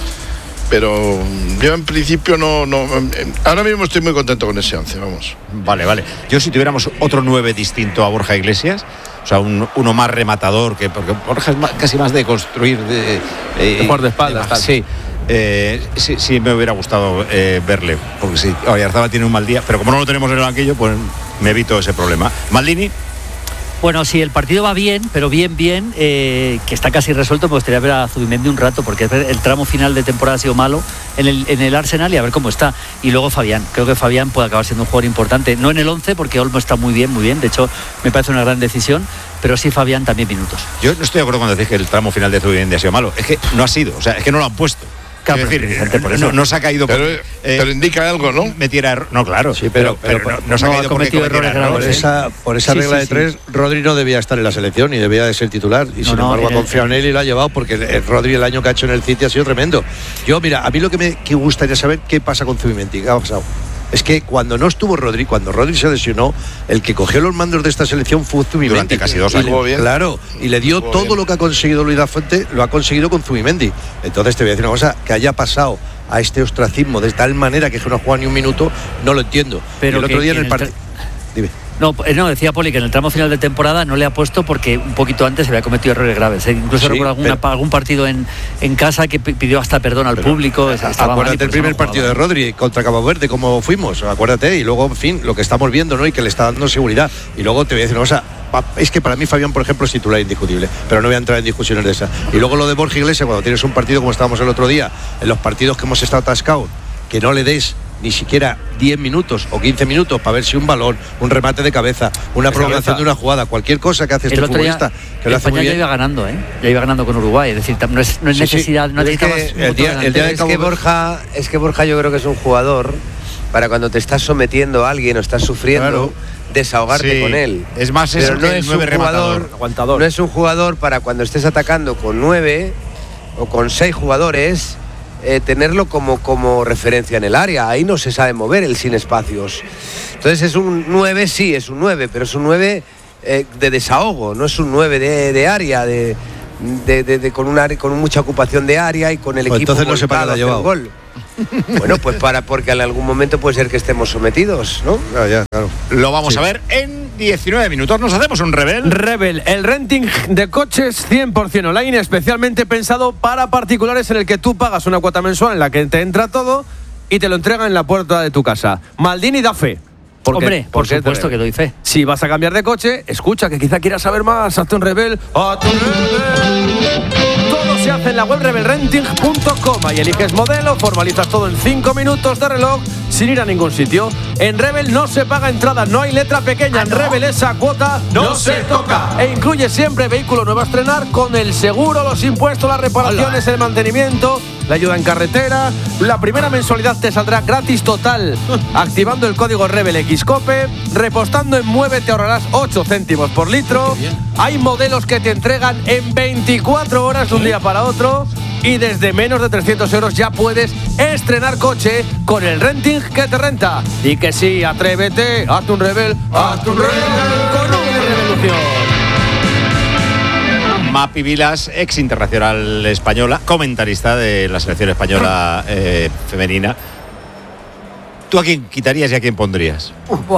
Pero yo en principio no, no. Ahora mismo estoy muy contento con ese once, vamos. Vale, vale. Yo si tuviéramos otro nueve distinto a Borja Iglesias, o sea, un, uno más rematador, que porque Borja es más, casi más de construir, de, de jugar de espaldas. De, sí. Eh, sí, sí me hubiera gustado eh, verle, porque sí, Oyarzabal tiene un mal día, pero como no lo tenemos en el banquillo, pues me evito ese problema. Maldini. Bueno, si el partido va bien, pero bien, bien, eh, que está casi resuelto, me gustaría ver a Zubimendi un rato, porque el tramo final de temporada ha sido malo en el, en el Arsenal y a ver cómo está. Y luego Fabián, creo que Fabián puede acabar siendo un jugador importante, no en el once, porque Olmo está muy bien, muy bien, de hecho me parece una gran decisión, pero sí Fabián también minutos. Yo no estoy de acuerdo cuando decís que el tramo final de Zubimendi ha sido malo, es que no ha sido, o sea, es que no lo han puesto. Claro, es decir, por eso. No, no se ha caído pero, porque, eh, pero indica algo, ¿no? Metiera error. No, claro. Sí, pero, pero, pero, pero no, no se ha caído ha cometido porque errores errores. Por esa, por esa Sí, regla sí, de sí. tres, Rodri no debía estar en la selección y debía de ser titular. Y No, sin no, embargo ha en el- confiado en él y lo ha llevado porque el Rodri el año que ha hecho en el City ha sido tremendo. Yo, mira, a mí lo que me que gustaría saber qué pasa con Zubimendi. ¿Qué ha pasado? Es que cuando no estuvo Rodri, cuando Rodri se lesionó, el que cogió los mandos de esta selección fue Zubimendi. Durante casi dos Y años. le- Claro, y le dio Jugó todo bien. lo que ha conseguido Luis da Fuente, lo ha conseguido con Zubimendi. Entonces te voy a decir una cosa, que haya pasado a este ostracismo de tal manera que no ha jugado ni un minuto, no lo entiendo. Pero y el otro que- día en que el en el partido... Dime. No, eh, no, decía Poli que en el tramo final de temporada no le ha puesto porque un poquito antes se había cometido errores graves. ¿eh? Incluso Sí, recuerdo alguna- pero- algún partido en, en casa que pi- pidió hasta perdón al público. estaba mal y Acuérdate por el eso primer no jugaba. partido de Rodri contra Cabo Verde, cómo fuimos, acuérdate, y luego, en fin, lo que estamos viendo, ¿no? Y que le está dando seguridad. Y luego te voy a decir una cosa, pa- es que para mí Fabián, por ejemplo, es titular indiscutible, pero no voy a entrar en discusiones de esa. Y luego lo de Borja Iglesias, cuando tienes un partido como estábamos el otro día, en los partidos que hemos estado atascados, que no le des ni siquiera diez minutos o quince minutos para ver si un balón, un remate de cabeza, una De prolongación cabeza. de una jugada, cualquier cosa que hace El este otro día, futbolista, que lo hace España muy ya bien. iba ganando, ¿eh? Ya iba ganando con Uruguay, es decir, tam- no es, no es Sí, sí. necesidad, no Pero es necesitabas que el día- mucho el día de es Cabo que Verde- Borja, es que Borja yo creo que es un jugador para cuando te estás sometiendo a alguien o estás sufriendo, Claro. desahogarte Sí, con él. es más Pero eso no que el es nueve un rematador, jugador, aguantador. no es un jugador para cuando estés atacando con nueve o con seis jugadores eh, tenerlo como, como referencia en el área. Ahí no se sabe mover el sin espacios. Entonces es un nueve, sí, es un nueve, pero es un nueve eh, de desahogo, no es un nueve de, de área, de, de, de, de con, una, con mucha ocupación de área y con el pues equipo entonces no se para hacer llevado. Gol. Bueno, pues para porque en algún momento puede ser que estemos sometidos, ¿no? Ah, ya, claro. Lo vamos Sí. a ver en diecinueve minutos. Nos hacemos un Rebel. Rebel, el renting de coches cien por ciento online, especialmente pensado para particulares, en el que tú pagas una cuota mensual en la que te entra todo y te lo entregan en la puerta de tu casa. Maldini da fe. Porque, Hombre, por porque supuesto te- que doy fe. Si vas a cambiar de coche, escucha, que quizá quieras saber más, hazte un Rebel. ¡Hazte un Rebel! Todo se hace en la web rebel renting punto com. Ahí eliges modelo, formalizas todo en cinco minutos de reloj sin ir a ningún sitio. En Rebel no se paga entrada, no hay letra pequeña. En Rebel esa cuota no, se toca. E incluye siempre vehículo nuevo a estrenar con el seguro, los impuestos, las reparaciones, el mantenimiento, la ayuda en carretera. La primera mensualidad te saldrá gratis total. Activando el código RebelXCOPE, repostando en Mueve te ahorrarás ocho céntimos por litro. Hay modelos que te entregan en veinticuatro horas de un día para otro. Y desde menos de trescientos euros ya puedes estrenar coche con el renting que te renta. Y que sí, atrévete, hazte un Rebel, hazte un Rebel con una revolución. Mapi Vilas, ex internacional española, comentarista de la selección española eh, femenina. ¿Tú a quién quitarías y a quién pondrías?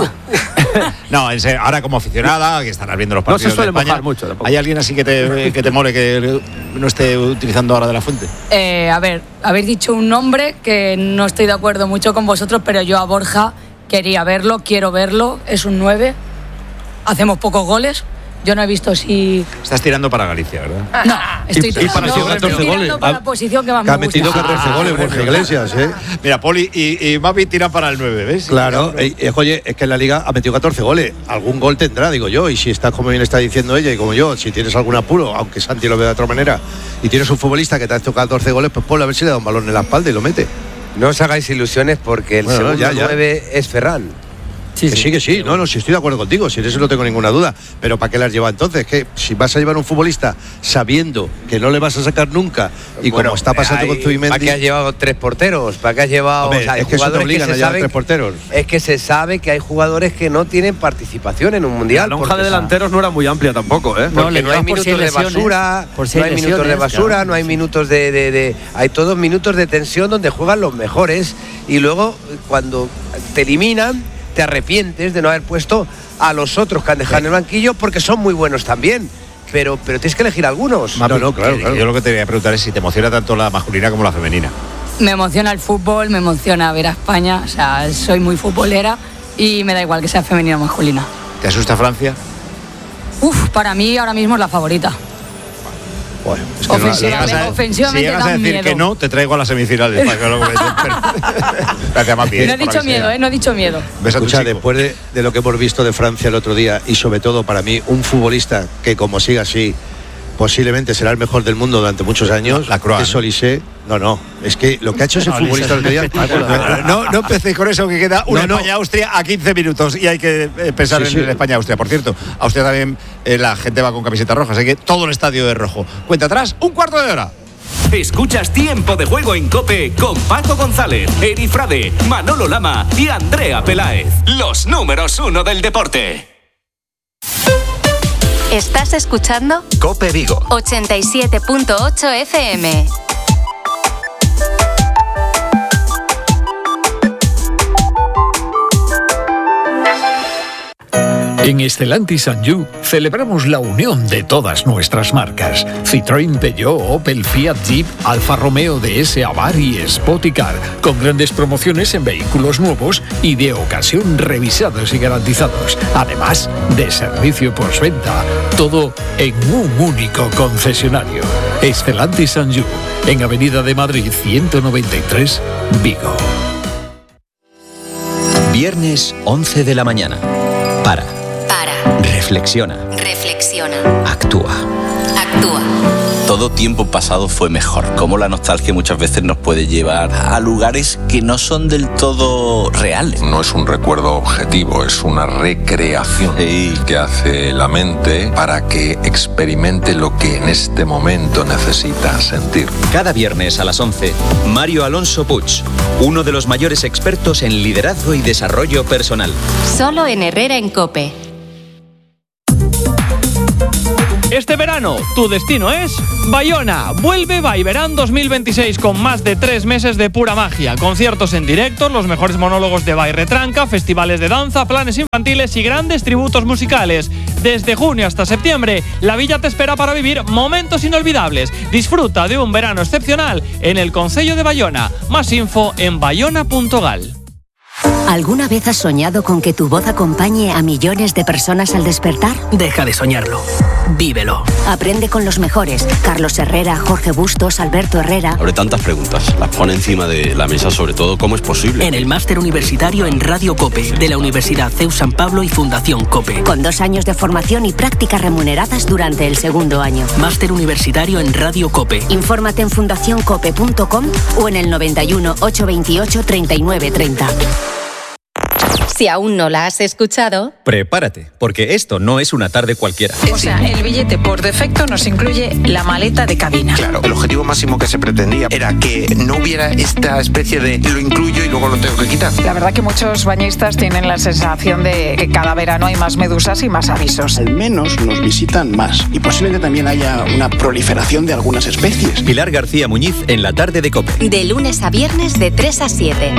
No, en serio, ahora como aficionada, que estarás viendo los No partidos se suele de España, mojar mucho tampoco. ¿hay alguien así que te, que te mole que no esté utilizando ahora de la Fuente? Eh, a ver, habéis dicho un nombre que no estoy de acuerdo mucho con vosotros, pero yo a Borja quería verlo, quiero verlo, es un nueve, hacemos pocos goles, yo no he visto si... Estás tirando para Galicia, ¿verdad? No, estoy, Y- y tirando, para estoy catorce tirando goles. para la Ha- posición que más Que me ha gusta. metido catorce goles, Borja Iglesias, ¿eh? Mira, Poli y, y Mapi tiran para el nueve, ¿ves? Claro, eh, eh, oye, es que en la Liga ha metido catorce goles. Algún gol tendrá, digo yo. Y si estás, como bien está diciendo ella, y como yo, si tienes algún apuro, aunque Santi lo vea de otra manera, y tienes un futbolista que te ha hecho catorce goles, pues ponle a ver si le da un balón en la espalda y lo mete. No os hagáis ilusiones porque el Bueno, segundo ya, ya. nueve es Ferran. que sí, que sí, no, no, sí estoy de acuerdo contigo, si en eso no tengo ninguna duda, pero ¿para qué las lleva entonces? Que si vas a llevar un futbolista sabiendo que no le vas a sacar nunca y Bueno, como está pasando hay- con Zubimendi... ¿Para qué has llevado tres porteros? ¿Para qué has llevado...? Hombre, o sea, hay es que eso te jugadores obligan se a llevar saben- tres porteros. Es que se sabe que hay jugadores que no tienen participación en un mundial. La lonja porque de delanteros no era muy amplia tampoco, ¿eh? Porque le no hay llevas por minutos si hay de lesiones, basura, por si no hay hay minutos de lesiones, basura, claro. no hay minutos de, de- de- hay todos minutos de tensión donde juegan los mejores y luego cuando te eliminan te arrepientes de no haber puesto a los otros que han dejado en el banquillo porque son muy buenos también. Pero, pero tienes que elegir algunos. Mapi, que- Yo lo que te voy a preguntar es si te emociona tanto la masculina como la femenina. Me emociona el fútbol, me emociona ver a España, o sea, soy muy futbolera y me da igual que sea femenina o masculina. ¿Te asusta Francia? Uf, para mí ahora mismo es la favorita. Bueno, es que no- Ofensivamente- si llegas a- ofensivamente si llegas a dan decir miedo. que no, te traigo a las semifinales. para que lo comentes. Gracias, Mapi. No he por dicho la que miedo, sea. ¿eh? No he dicho miedo. Ves a tu Escucha, chico. después de, de lo que hemos visto de Francia el otro día y sobre todo para mí un futbolista que como siga así posiblemente será el mejor del mundo durante muchos años, La Croix, es ¿no? Olise. No, no, es que lo que ha hecho ese No, futbolista el otro día... No, no, no empecéis con eso, que queda una No, no. España-Austria a quince minutos y hay que eh, pensar Sí, en sí. el España-Austria. Por cierto, Austria también eh, la gente va con camiseta roja, así que todo el estadio es rojo. Cuenta atrás, un cuarto de hora. Escuchas Tiempo de Juego en COPE con Paco González, Eri Frade, Manolo Lama y Andrea Peláez. Los números uno del deporte. Estás escuchando COPE Vigo. ochenta y siete punto ocho F M. En Stellantis and You celebramos la unión de todas nuestras marcas. Citroën, Peugeot, Opel, Fiat, Jeep, Alfa Romeo, D S, Abarth y Spoticar, con grandes promociones en vehículos nuevos y de ocasión revisados y garantizados. Además de servicio postventa, todo en un único concesionario. Stellantis and You, en Avenida de Madrid ciento noventa y tres, Vigo. Viernes once de la mañana. Para. Para. Reflexiona. Reflexiona. Actúa. Actúa. Todo todo tiempo pasado fue mejor. Cómo la nostalgia muchas veces nos puede llevar a lugares que no son del todo reales. No es un recuerdo objetivo, es una recreación sí. que hace la mente para que experimente lo que en este momento necesita sentir. Cada viernes a las once, Mario Alonso Puig, uno de los mayores expertos en liderazgo y desarrollo personal. Solo en Herrera en COPE. Este verano, tu destino es Bayona. Vuelve Bayverán dos mil veintiséis con más de tres meses de pura magia. Conciertos en directo, los mejores monólogos de Bay Retranca, festivales de danza, planes infantiles y grandes tributos musicales. Desde junio hasta septiembre, la villa te espera para vivir momentos inolvidables. Disfruta de un verano excepcional en el Concello de Bayona. Más info en bayona punto gal. ¿Alguna vez has soñado con que tu voz acompañe a millones de personas al despertar? Deja de soñarlo. Vívelo. Aprende con los mejores. Carlos Herrera, Jorge Bustos, Alberto Herrera. Abre tantas preguntas. Las pone encima de la mesa, sobre todo, ¿cómo es posible? En el máster universitario en Radio COPE, de la Universidad C E U San Pablo y Fundación COPE. Con dos años de formación y prácticas remuneradas durante el segundo año. Máster universitario en Radio COPE. Infórmate en fundación cope punto com o en el noventa y uno, ochocientos veintiocho, treinta y nueve treinta. Si aún no la has escuchado, prepárate, porque esto no es una tarde cualquiera. O sea, el billete por defecto nos incluye la maleta de cabina. Claro, el objetivo máximo que se pretendía era que no hubiera esta especie de lo incluyo y luego lo tengo que quitar. La verdad que muchos bañistas tienen la sensación de que cada verano hay más medusas y más avisos. Al menos nos visitan más y posiblemente también haya una proliferación de algunas especies. Pilar García Muñiz en la tarde de COPE. De lunes a viernes de tres a siete.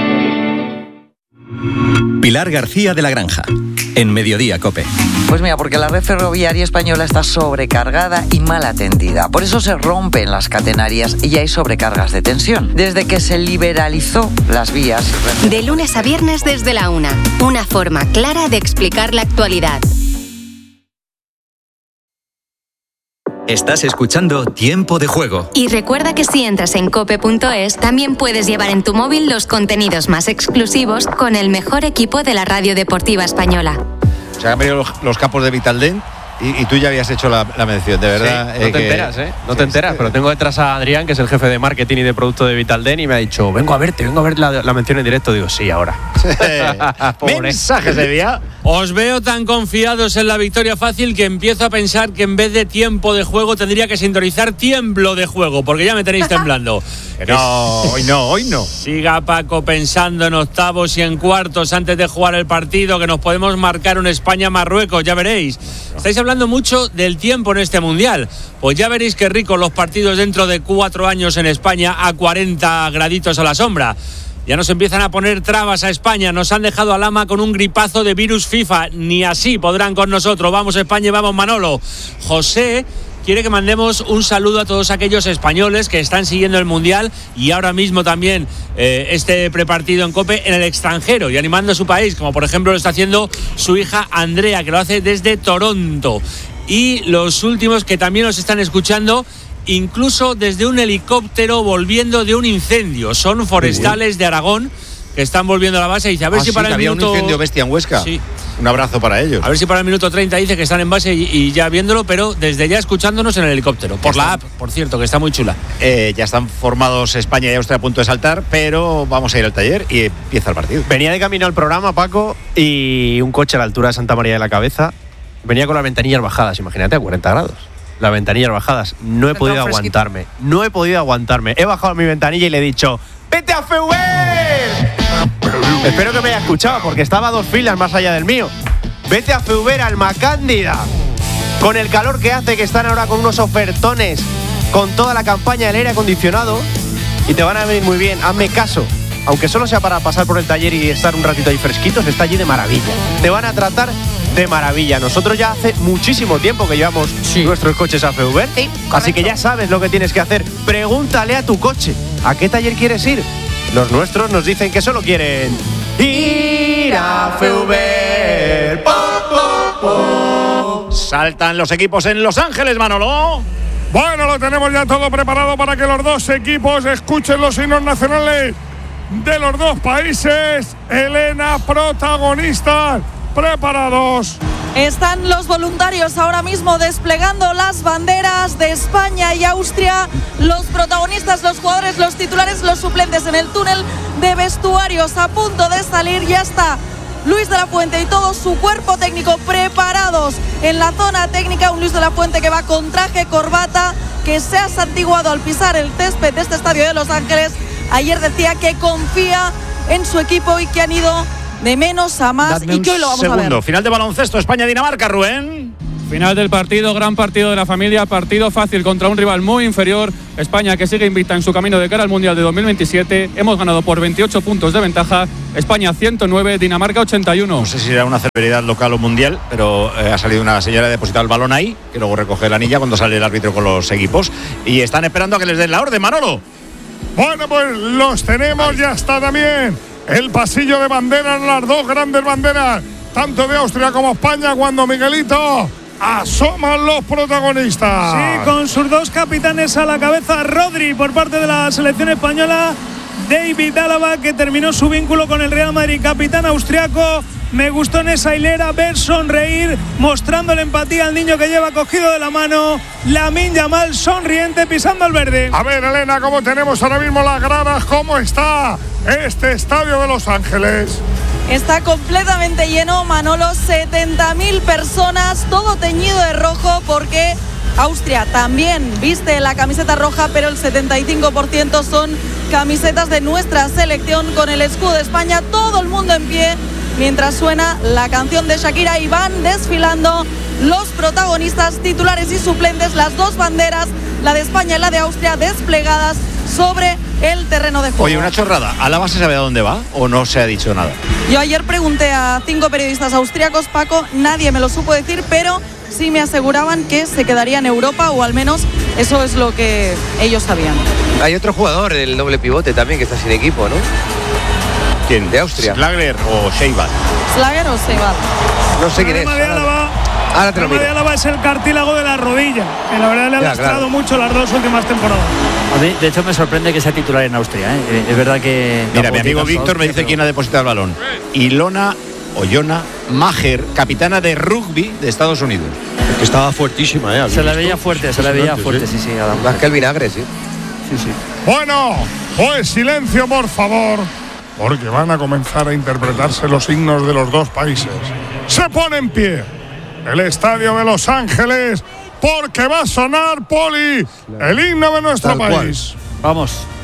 Pilar García de la Granja, en Mediodía COPE. Pues mira, porque la red ferroviaria española está sobrecargada y mal atendida. Por eso se rompen las catenarias y hay sobrecargas de tensión. Desde que se liberalizó las vías. De lunes a viernes desde la una. Una forma clara de explicar la actualidad. Estás escuchando Tiempo de Juego. Y recuerda que si entras en cope punto es, también puedes llevar en tu móvil los contenidos más exclusivos con el mejor equipo de la radio deportiva española. Se han venido los, los capos de Vitaldent y, y tú ya habías hecho la, la mención, de verdad. Sí, no eh, te que, enteras, ¿eh? No te enteras, pero tengo detrás a Adrián, que es el jefe de marketing y de producto de Vitaldent, y me ha dicho, vengo a verte, vengo a ver la, la mención en directo. Digo, sí, ahora. Mensajes de día. Os veo tan confiados en la victoria fácil que empiezo a pensar que en vez de tiempo de juego tendría que sintonizar tiemblo de juego, porque ya me tenéis temblando. No, hoy no, hoy no. Siga Paco pensando en octavos y en cuartos antes de jugar el partido, que nos podemos marcar un España-Marruecos, ya veréis. Estáis hablando mucho del tiempo en este Mundial. Pues ya veréis qué ricos los partidos dentro de cuatro años en España a cuarenta graditos a la sombra. Ya nos empiezan a poner trabas a España, nos han dejado al ama con un gripazo de virus FIFA, ni así podrán con nosotros. Vamos España y vamos Manolo. José quiere que mandemos un saludo a todos aquellos españoles que están siguiendo el Mundial y ahora mismo también eh, este prepartido en COPE en el extranjero y animando a su país, como por ejemplo lo está haciendo su hija Andrea, que lo hace desde Toronto. Y los últimos que también nos están escuchando, incluso desde un helicóptero volviendo de un incendio. Son forestales de Aragón que están volviendo a la base y dice, a ver ah, si sí, para el había minuto... un incendio bestia en Huesca. Sí. Un abrazo para ellos. A ver si para el minuto treinta dice que están en base y, y ya viéndolo, pero desde ya escuchándonos en el helicóptero. Por la app, por cierto, que está muy chula. Eh, ya están formados España y Austria a punto de saltar, pero vamos a ir al taller y empieza el partido. Venía de camino al programa, Paco, y un coche a la altura de Santa María de la Cabeza. Venía con las ventanillas bajadas, imagínate, a cuarenta grados. Las ventanillas bajadas. No he podido aguantarme. No he podido aguantarme. He bajado mi ventanilla y le he dicho, ¡vete a F V! Espero que me haya escuchado, porque estaba a dos filas más allá del mío. Vete a F V, Alma Cándida. Con el calor que hace, que están ahora con unos ofertones, con toda la campaña del aire acondicionado, y te van a venir muy bien. Hazme caso. Aunque solo sea para pasar por el taller y estar un ratito ahí fresquitos, está allí de maravilla. Te van a tratar de maravilla. Nosotros ya hace muchísimo tiempo que llevamos sí. nuestros coches a F V. Sí, así que ya sabes lo que tienes que hacer. Pregúntale a tu coche, ¿a qué taller quieres ir? Los nuestros nos dicen que solo quieren ir a F V. Po, po, po. Saltan los equipos en Los Ángeles, Manolo. Bueno, lo tenemos ya todo preparado para que los dos equipos escuchen los himnos nacionales de los dos países. Elena, protagonistas, preparados. Están los voluntarios ahora mismo desplegando las banderas de España y Austria. Los protagonistas, los jugadores, los titulares, los suplentes en el túnel de vestuarios a punto de salir. Ya está Luis de la Fuente y todo su cuerpo técnico preparados en la zona técnica. Un Luis de la Fuente que va con traje, corbata, que se ha santiguado al pisar el césped de este estadio de Los Ángeles. Ayer decía que confía en su equipo y que han ido de menos a más. Dadme y que hoy lo vamos segundo. a ver. Final de baloncesto, España-Dinamarca, Rubén. Final del partido, gran partido de la familia, partido fácil contra un rival muy inferior. España que sigue invicta en su camino de cara al Mundial de dos mil veintisiete. Hemos ganado por veintiocho puntos de ventaja. España ciento nueve, Dinamarca ochenta y uno. No sé si era una celebridad local o mundial, pero eh, ha salido una señora a depositar el balón ahí, que luego recoge la anilla cuando sale el árbitro con los equipos. Y están esperando a que les den la orden, Manolo. Bueno, pues los tenemos, ya está también el pasillo de banderas, las dos grandes banderas, tanto de Austria como España, cuando Miguelito asoman los protagonistas. Sí, con sus dos capitanes a la cabeza, Rodri por parte de la selección española, David Álava, que terminó su vínculo con el Real Madrid, capitán austriaco. Me gustó en esa hilera ver sonreír, mostrándole empatía al niño que lleva cogido de la mano. Lamine Yamal sonriente pisando el verde. A ver, Elena, ¿cómo tenemos ahora mismo las gradas? ¿Cómo está este estadio de Los Ángeles? Está completamente lleno, Manolo, setenta mil personas, todo teñido de rojo porque Austria también viste la camiseta roja, pero el setenta y cinco por ciento son camisetas de nuestra selección con el escudo de España. Todo el mundo en pie mientras suena la canción de Shakira y van desfilando los protagonistas, titulares y suplentes, las dos banderas, la de España y la de Austria, desplegadas sobre el terreno de juego. Oye, una chorrada, ¿Álava se sabe a dónde va o no se ha dicho nada? Yo ayer pregunté a cinco periodistas austríacos, Paco, nadie me lo supo decir, pero sí me aseguraban que se quedaría en Europa, o al menos eso es lo que ellos sabían. Hay otro jugador del doble pivote también que está sin equipo, ¿no? ¿Quién? De Austria. ¿Schlager o Seibat? ¿Schlager o Seibat? No sé quién es. Ahora te lo miro. El problema de Álava es el cartílago de la rodilla, que la verdad le ha lastrado claro. mucho las dos últimas temporadas. A mí, de hecho, me sorprende que sea titular en Austria, ¿eh? Es verdad que... Mira, mi amigo Víctor me dice pero... quién ha depositado el balón. Ilona o Yona Maher, capitana de rugby de Estados Unidos. Es que estaba fuertísima, ¿eh? Se la veía fuerte, se la veía fuerte, sí, sí. sí. Más que el vinagre, sí. Sí, sí. Bueno, pues silencio, por favor, porque van a comenzar a interpretarse los himnos de los dos países. Se pone en pie el estadio de Los Ángeles, porque va a sonar, Poli, el himno de nuestro Tal país. Cual. Vamos.